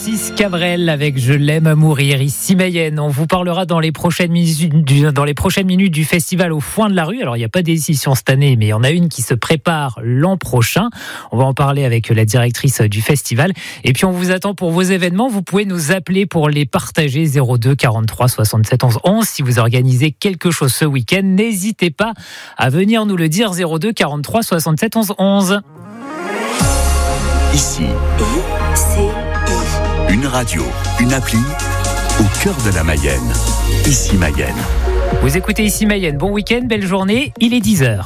Francis Cabrel avec Je l'aime à mourir, ici Mayenne. On vous parlera dans les prochaines minutes du festival au Foin de la Rue. Alors il n'y a pas d'édition cette année, mais il y en a une qui se prépare l'an prochain. On va en parler avec la directrice du festival. Et puis on vous attend pour vos événements. Vous pouvez nous appeler pour les partager 02 43 67 11 11. Si vous organisez quelque chose ce week-end, n'hésitez pas à venir nous le dire 02 43 67 11 11. Ici, une radio, une appli au cœur de la Mayenne. Ici Mayenne. Vous écoutez Ici Mayenne. Bon week-end, belle journée. Il est 10h.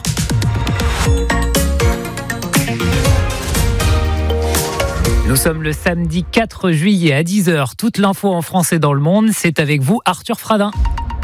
Nous sommes le samedi 4 juillet à 10h. Toute l'info en français dans le monde, c'est avec vous, Arthur Fradin.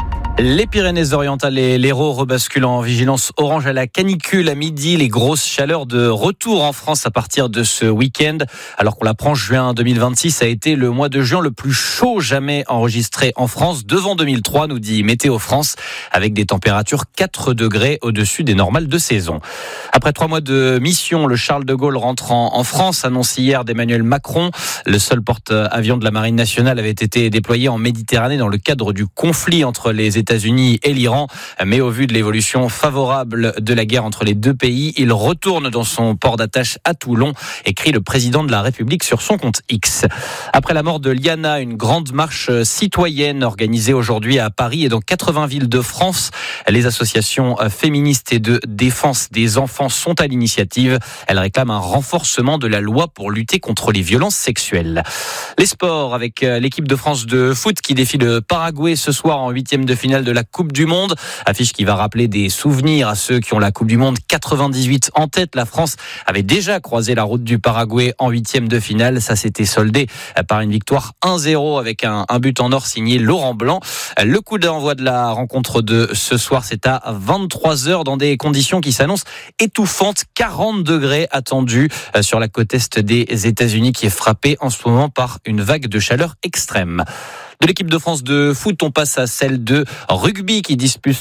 Les Pyrénées-Orientales et l'Hérault rebasculent en vigilance orange à la canicule à midi. Les grosses chaleurs de retour en France à partir de ce week-end. Alors qu'on l'apprend, juin 2026 a été le mois de juin le plus chaud jamais enregistré en France, devant 2003, nous dit Météo France, avec des températures 4 degrés au-dessus des normales de saison. Après 3 mois de mission, le Charles de Gaulle rentre en France, annonce hier d'Emmanuel Macron. Le seul porte-avions de la Marine nationale avait été déployé en Méditerranée dans le cadre du conflit entre les États-Unis et l'Iran, mais au vu de l'évolution favorable de la guerre entre les deux pays, il retourne dans son port d'attache à Toulon, écrit le président de la République sur son compte X. Après la mort de Liana, une grande marche citoyenne organisée aujourd'hui à Paris et dans 80 villes de France. Les associations féministes et de défense des enfants sont à l'initiative. Elles réclament un renforcement de la loi pour lutter contre les violences sexuelles. Les sports avec l'équipe de France de foot qui défie le Paraguay ce soir en 8e de finale de la Coupe du Monde. Affiche qui va rappeler des souvenirs à ceux qui ont la Coupe du Monde 98 en tête. La France avait déjà croisé la route du Paraguay en 8e de finale. Ça s'était soldé par une victoire 1-0 avec un but en or signé Laurent Blanc. Le coup d'envoi de la rencontre de ce soir, c'est à 23h dans des conditions qui s'annoncent étouffantes. 40 degrés attendus sur la côte est des États-Unis qui est frappée en ce moment par une vague de chaleur extrême. De l'équipe de France de foot, on passe à celle de rugby qui dispute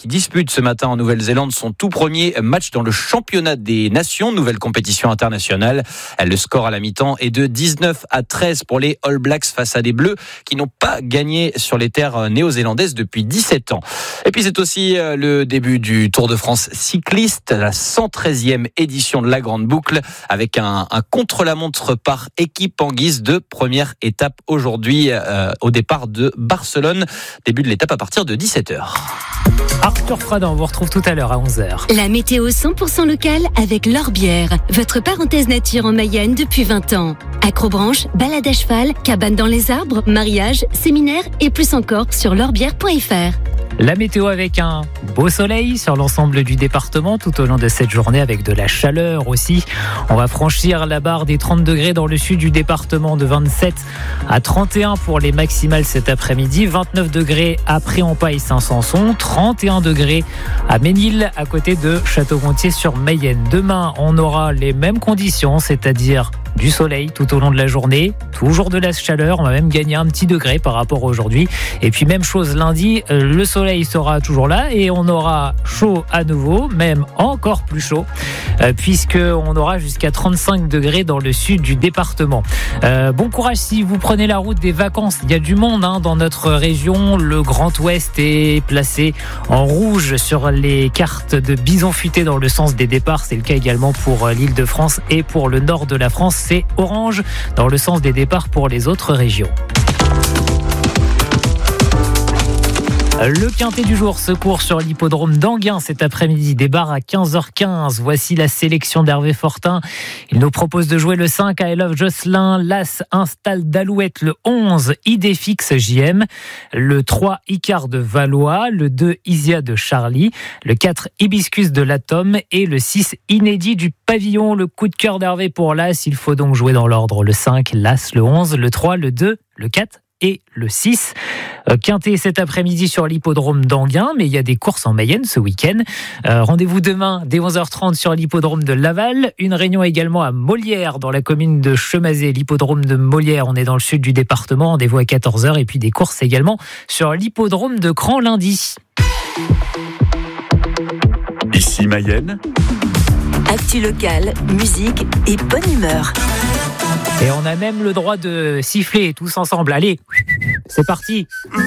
ce matin en Nouvelle-Zélande son tout premier match dans le championnat des nations, nouvelle compétition internationale. Le score à la mi-temps est de 19-13 pour les All Blacks face à des Bleus qui n'ont pas gagné sur les terres néo-zélandaises depuis 17 ans. Et puis c'est aussi le début du Tour de France cycliste, la 113e édition de la Grande Boucle avec un contre-la-montre par équipe en guise de première étape aujourd'hui au départ de Barcelone. Début de l'étape à partir de 17h. Arthur Fradin, on vous retrouve tout à l'heure à 11h. La météo 100% locale avec L'Orbière, votre parenthèse nature en Mayenne depuis 20 ans. Acrobranche, balade à cheval, cabane dans les arbres, mariage, séminaire et plus encore sur l'orbière.fr. La météo avec un beau soleil sur l'ensemble du département tout au long de cette journée avec de la chaleur aussi. On va franchir la barre des 30 degrés dans le sud du département, de 27 à 31 pour les maximales cet après-midi. 29 degrés à Pré-en-Paille Saint-Sanson, 31 degrés à Ménil à côté de Château-Gontier sur Mayenne. Demain, on aura les mêmes conditions, c'est-à-dire du soleil tout au long de la journée, toujours de la chaleur, on va même gagner un petit degré par rapport à aujourd'hui. Et puis même chose lundi, le soleil sera toujours là et on aura chaud à nouveau, même encore plus chaud, puisqu'on aura jusqu'à 35 degrés dans le sud du département. Bon courage si vous prenez la route des vacances, il y a du monde dans notre région. Le Grand Ouest est placé en rouge sur les cartes de bison futé dans le sens des départs, c'est le cas également pour l'Île-de-France et pour le nord de la France. C'est orange dans le sens des départs pour les autres régions. Le quintet du jour se court sur l'hippodrome d'Anguin cet après-midi. Départ à 15h15. Voici la sélection d'Hervé Fortin. Il nous propose de jouer le 5 I Love Jocelyn, l'As Install d'Alouette, le 11 Idéfix JM, le 3 Icare de Valois, le 2 Isia de Charlie, le 4 Hibiscus de l'Atome et le 6 Inédit du Pavillon. Le coup de cœur d'Hervé pour l'As. Il faut donc jouer dans l'ordre le 5, l'As, le 11, le 3, le 2, le 4 et le 6. Quintet cet après-midi sur l'hippodrome d'Anguin, mais il y a des courses en Mayenne ce week-end. Rendez-vous demain dès 11h30 sur l'hippodrome de Laval. Une réunion également à Molière dans la commune de Chemazé. L'hippodrome de Molière, on est dans le sud du département. Rendez-vous à 14h et puis des courses également sur l'hippodrome de Cran lundi. Ici Mayenne. Actu locale, musique et bonne humeur. Et on a même le droit de siffler tous ensemble. Allez, c'est parti.